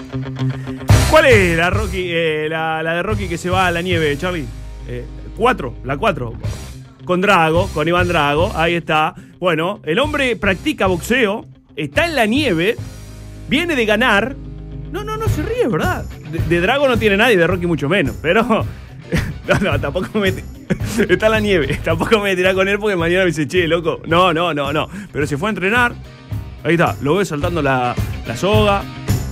¿Cuál es la Rocky, la de Rocky que se va a la nieve, Charlie? 4, la 4. Con Drago, con Iván Drago, ahí está. Bueno, el hombre practica boxeo, está en la nieve, viene de ganar. No se ríe, ¿verdad? De Drago no tiene nadie, de Rocky mucho menos, pero... No, tampoco me... Está en la nieve, tampoco me voy a tirar con él porque mañana me dice, che, loco. No. Pero se fue a entrenar. Ahí está, lo ves saltando la soga.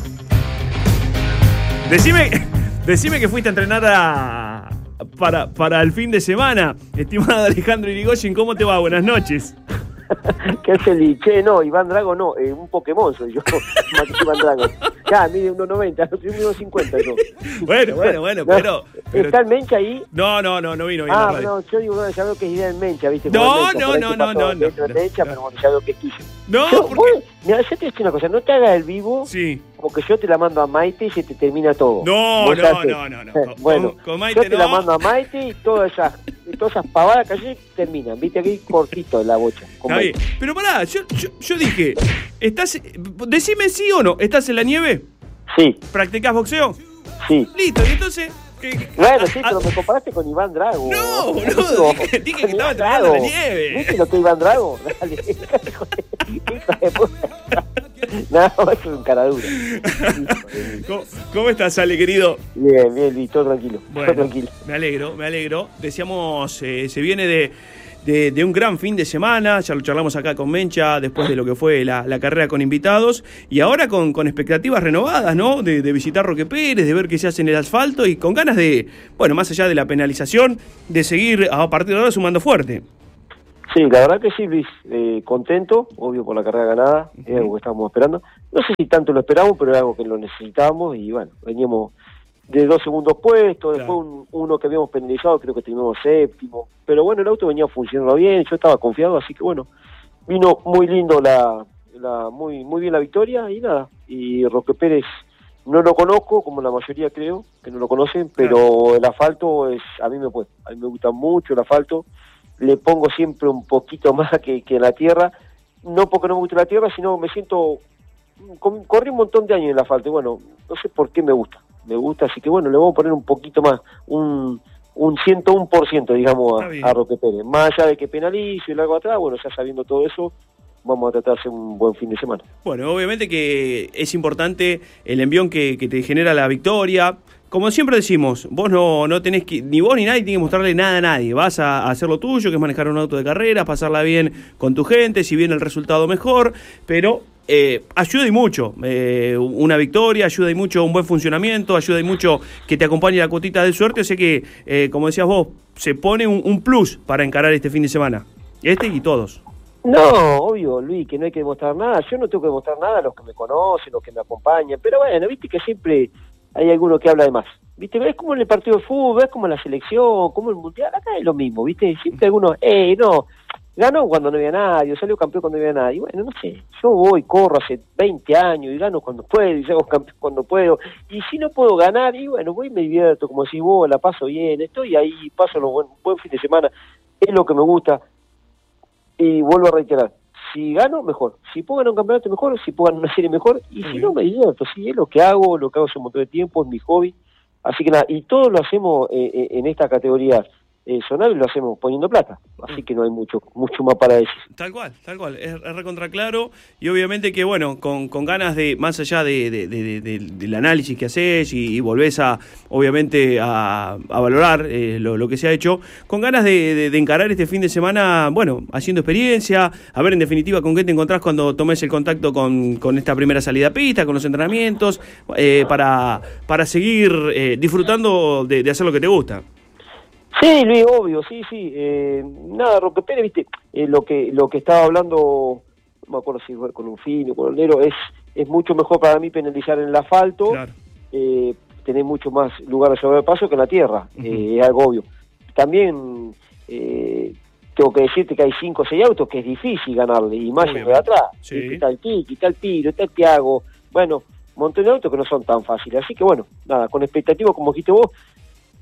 Decime que fuiste a entrenar para el fin de semana. Estimado Alejandro Irigoyen, ¿cómo te va? Buenas noches. ¿Qué feliz? Che, no, Iván Drago no, un Pokémon soy yo, Iván Drago. Ya, mide 1.90, no soy 1.50 yo. Bueno, no, pero... ¿Está el Mencha ahí? No vino. Ah, no, yo digo, bueno, ya veo que es idea del Mencha, ¿viste? No. Mencha, pero bueno, ya veo que es tuyo. No, mira, yo te digo una cosa, no te hagas el vivo, sí, porque yo te la mando a Maite y se te termina todo. No. Bueno, con Maite yo te la mando a Maite y todas esas pavadas que allí terminan, ¿viste? Aquí cortito la bocha. Está bien. Pero pará, yo dije, decime sí o no, ¿estás en la nieve? Sí. ¿Practicás boxeo? Sí. Listo, y entonces... Bueno, sí, pero me comparaste con Iván Drago. No, boludo, dije que estaba entrenando en la nieve. ¿Viste lo que Iván Drago? Dale, hijo de puta. No, eso es un caradura. ¿Cómo estás, Ale, querido? Bien, todo tranquilo. Bueno, todo tranquilo. Me alegro. Decíamos, se viene de un gran fin de semana, ya lo charlamos acá con Mencha, después de lo que fue la carrera con invitados, y ahora con expectativas renovadas, ¿no? De visitar Roque Pérez, de ver qué se hace en el asfalto, y con ganas de, bueno, más allá de la penalización, de seguir a partir de ahora sumando fuerte. Sí, la verdad que sí, Luis, contento, obvio por la carrera ganada, es algo que estábamos esperando. No sé si tanto lo esperamos, pero es algo que lo necesitábamos, y bueno, veníamos de 2 segundos puestos, claro. Después uno que habíamos penalizado, creo que terminamos 7º, pero bueno, el auto venía funcionando bien, yo estaba confiado, así que bueno, vino muy lindo muy bien la victoria, y nada, y Roque Pérez no lo conozco, como la mayoría creo, que no lo conocen, pero el asfalto a mí me gusta mucho el asfalto, le pongo siempre un poquito más que en la tierra, no porque no me guste la tierra, sino me siento, corrí un montón de años en el asfalto, y bueno, no sé por qué me gusta, así que bueno, le vamos a poner un poquito más, un 101%, digamos, a Roque Pérez. Más allá de que penalice y largo atrás, bueno, ya sabiendo todo eso, vamos a tratar de hacer un buen fin de semana. Bueno, obviamente que es importante el envión que te genera la victoria. Como siempre decimos, vos no tenés que, ni vos ni nadie tiene que mostrarle nada a nadie. Vas a hacer lo tuyo, que es manejar un auto de carrera, pasarla bien con tu gente, si viene el resultado mejor, pero... ayuda y mucho una victoria, ayuda y mucho un buen funcionamiento, ayuda y mucho que te acompañe la cuotita de suerte, o sea que, como decías vos, se pone un plus para encarar este fin de semana, y todos. No, obvio, Luis, que no hay que demostrar nada, yo no tengo que demostrar nada a los que me conocen, los que me acompañan, pero bueno, viste que siempre hay alguno que habla de más, viste, es como en el partido de fútbol, es como en la selección, como en el mundial, acá es lo mismo, viste, siempre algunos, no, ganó cuando no había nadie, salió campeón cuando no había nadie. Bueno, no sé, yo corro hace 20 años y gano cuando puedo y salgo campeón cuando puedo. Y si no puedo ganar, y bueno, voy y me divierto, como decís vos, la paso bien, estoy ahí, paso un buen fin de semana, es lo que me gusta. Y vuelvo a reiterar, si gano, mejor. Si puedo ganar un campeonato, mejor. Si puedo ganar una serie, mejor. Y si no, me divierto. Sí, es lo que hago hace un montón de tiempo, es mi hobby. Así que nada, y todo lo hacemos en esta categoría. Sonar y lo hacemos poniendo plata, así que no hay mucho más para decir. Tal cual, es recontra claro, y obviamente que bueno, con ganas de, más allá del análisis que haces y volvés obviamente a valorar lo que se ha hecho, con ganas de encarar este fin de semana, bueno, haciendo experiencia, a ver en definitiva con qué te encontrás cuando tomes el contacto con esta primera salida a pista, con los entrenamientos, para seguir disfrutando de hacer lo que te gusta. Sí, Luis, obvio, sí. Nada, Roque Pérez, viste, lo que estaba hablando, no me acuerdo si fue con un fino, con el negro, es mucho mejor para mí penalizar en el asfalto, claro. Tener mucho más lugar de sobrepaso que en la tierra, es algo obvio. También tengo que decirte que hay 5 o 6 autos que es difícil ganarle, y más de atrás, sí. Está el Tiki, está el Piro, está el Tiago, bueno, un montón de autos que no son tan fáciles, así que bueno, nada, con expectativas como dijiste vos,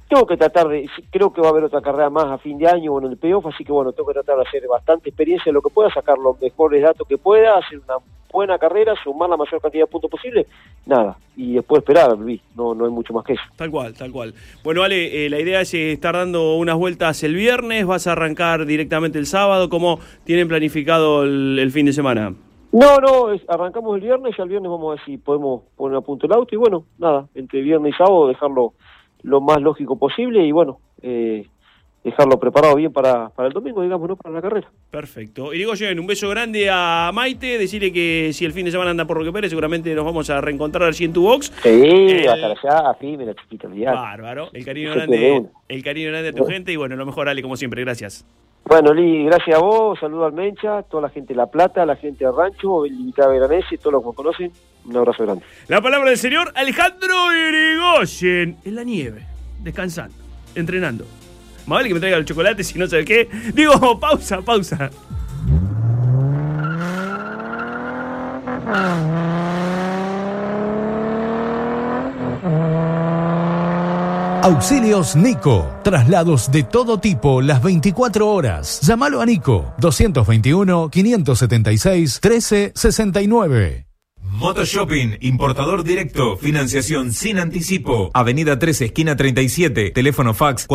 tengo que tratar creo que va a haber otra carrera más a fin de año o en el playoff, así que bueno, tengo que tratar de hacer bastante experiencia en lo que pueda, sacar los mejores datos que pueda, hacer una buena carrera, sumar la mayor cantidad de puntos posible, nada, y después esperar, Luis, no hay mucho más que eso. Tal cual. Bueno, Ale, la idea es estar dando unas vueltas el viernes, vas a arrancar directamente el sábado, ¿cómo tienen planificado el fin de semana? No, arrancamos el viernes, ya el viernes vamos a ver si podemos poner a punto el auto, y bueno, nada, entre viernes y sábado dejarlo lo más lógico posible, y bueno, dejarlo preparado bien para el domingo, digamos, ¿no? Para la carrera. Perfecto. Irigoyen, un beso grande a Maite, decirle que si el fin de semana anda por Roque Pérez, seguramente nos vamos a reencontrar allí en tu box. Sí, va a estar allá, así, mira, chiquita, olvidate. Bárbaro, el cariño grande a tu gente, y bueno, lo mejor, Ale, como siempre, gracias. Bueno, Lee, gracias a vos, saludo al Mencha, toda la gente de La Plata, la gente de Rancho, el invitado Veranese, todos los que me conocen, un abrazo grande. La palabra del señor Alejandro Irigoyen, en la nieve, descansando, entrenando. Más vale que me traiga el chocolate, si no sabe qué. Digo, pausa. Auxilios Nico. Traslados de todo tipo las 24 horas. Llámalo a Nico. 221-576-1369. Motoshopping, importador directo, financiación sin anticipo. Avenida 13, esquina 37, teléfono fax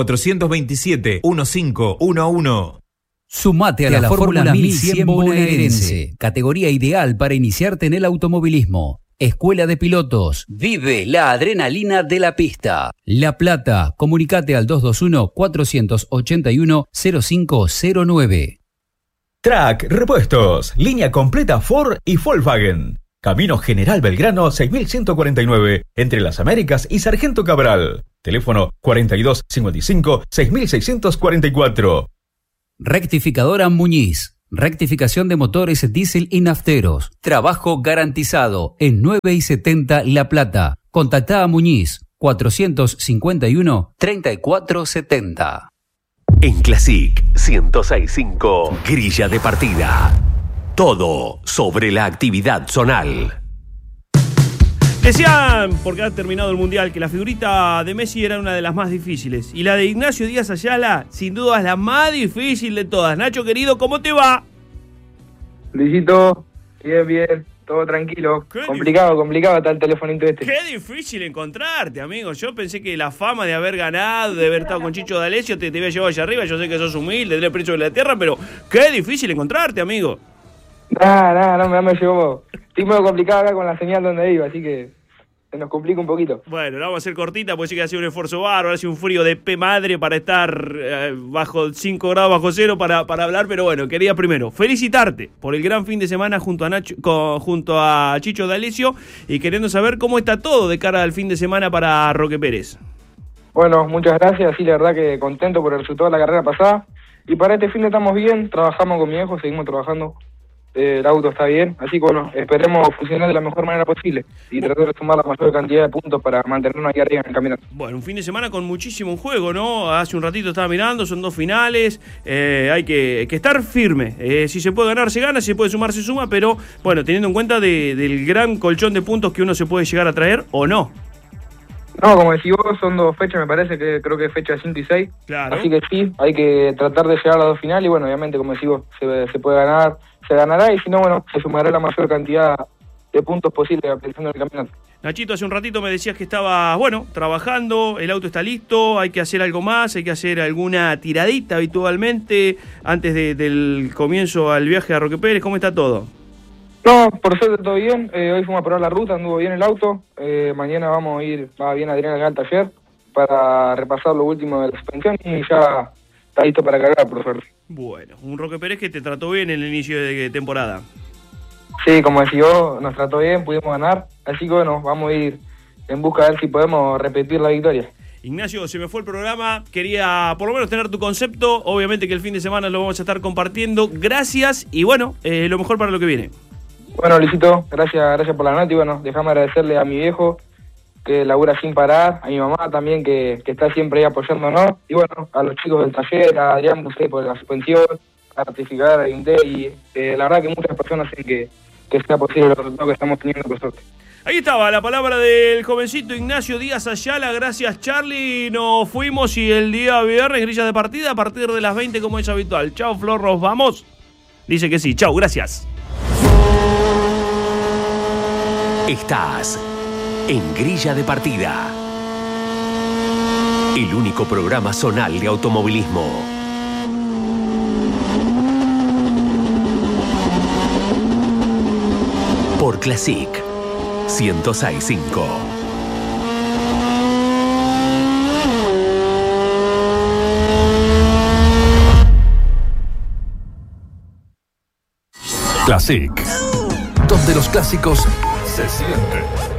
427-1511. Sumate a la Fórmula 1100 bonaerense, categoría ideal para iniciarte en el automovilismo. Escuela de Pilotos. Vive la adrenalina de la pista. La Plata. Comunicate al 221-481-0509. Track Repuestos. Línea completa Ford y Volkswagen. Camino General Belgrano 6149, entre Las Américas y Sargento Cabral. Teléfono 4255-6644. Rectificadora Muñiz. Rectificación de motores diésel y nafteros. Trabajo garantizado en 9 y 70 La Plata. Contactá a Muñiz 451-3470. En Classic 106.5, grilla de partida. Todo sobre la actividad zonal. Decían, porque ha terminado el Mundial, que la figurita de Messi era una de las más difíciles. Y la de Ignacio Díaz Ayala, sin duda, es la más difícil de todas. Nacho, querido, ¿cómo te va? Luisito, bien, todo tranquilo. Complicado está el telefonito este. Qué difícil encontrarte, amigo. Yo pensé que la fama de haber ganado, de haber estado con Chicho D'Alessio, te había llevado allá arriba. Yo sé que sos humilde, tenés precio de la tierra, pero qué difícil encontrarte, amigo. No me llevó. Estoy muy complicado acá con la señal donde iba, así que se nos complica un poquito. Bueno, la vamos a hacer cortita porque sí que ha sido un esfuerzo bárbaro, ha sido un frío de P madre para estar bajo 5 grados bajo cero para hablar, pero bueno, quería primero felicitarte por el gran fin de semana junto a Chicho D'Alessio y queriendo saber cómo está todo de cara al fin de semana para Roque Pérez. Bueno, muchas gracias, sí, la verdad que contento por el resultado de la carrera pasada y para este fin de estamos bien, trabajamos con mi hijo, seguimos trabajando. El auto está bien, así que bueno, esperemos funcionar de la mejor manera posible y tratar de sumar la mayor cantidad de puntos para mantenernos aquí arriba en el campeonato. Bueno, un fin de semana con muchísimo juego, ¿no? Hace un ratito estaba mirando, son 2 finales, hay que estar firme. Si se puede ganar, se gana, si se puede sumar, se suma, pero bueno, teniendo en cuenta del gran colchón de puntos que uno se puede llegar a traer o no. No, como decís vos, son 2 fechas, me parece, que creo que es fecha 5 y 6. Claro. Así que sí, hay que tratar de llegar a las 2 finales y bueno, obviamente, como decís vos, se puede ganar, se ganará y si no, bueno, se sumará la mayor cantidad de puntos posibles pensando en el campeonato. Nachito, hace un ratito me decías que estabas, bueno, trabajando, el auto está listo, hay que hacer algo más, hay que hacer alguna tiradita habitualmente antes del comienzo al viaje a Roque Pérez, ¿cómo está todo? No, por suerte todo bien, hoy fuimos a probar la ruta, anduvo bien el auto, mañana vamos a ir, va bien Adrián acá al taller para repasar lo último de la suspensión y ya está listo para cargar, por suerte. Bueno, un Roque Pérez que te trató bien en el inicio de temporada. Sí, como decía yo, nos trató bien, pudimos ganar, así que bueno, vamos a ir en busca de ver si podemos repetir la victoria. Ignacio, se me fue el programa, quería por lo menos tener tu concepto, obviamente que el fin de semana lo vamos a estar compartiendo, gracias y bueno, lo mejor para lo que viene. Bueno, Luisito, gracias por la nota y bueno, déjame agradecerle a mi viejo que labura sin parar, a mi mamá también que está siempre ahí apoyándonos y bueno, a los chicos del taller, a Adrián Busé por la suspensión, a ratificar a Inté y la verdad que muchas personas hacen que sea posible el resultado que estamos teniendo por suerte. Ahí estaba la palabra del jovencito Ignacio Díaz Ayala. Gracias, Charlie. Nos fuimos y el día viernes, grilla de partida a partir de las 20 como es habitual. Chao, Flor, nos vamos. Dice que sí. Chao, gracias. Estás en Grilla de Partida, el único programa zonal de automovilismo. Por Classic 106.5. Classic, donde los clásicos se sienten.